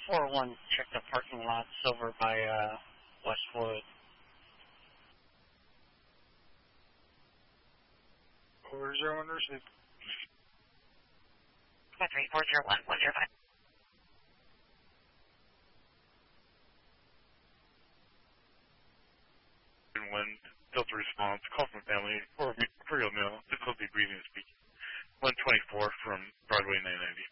401, check the parking lots over by Westwood. Where's your one received? 3401105. When filter response, call from family, or real mail, difficulty breathing and speaking. 124 from Broadway 990.